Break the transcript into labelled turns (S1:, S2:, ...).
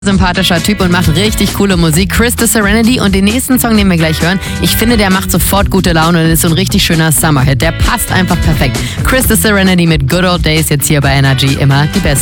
S1: Sympathischer Typ und macht richtig coole Musik. Chris the Serenity, und den nächsten Song, den wir gleich hören, ich finde, der macht sofort gute Laune und ist so ein richtig schöner Summer-Hit. Der passt einfach perfekt. Chris the Serenity mit Good Old Days, jetzt hier bei Energy, immer die Beste.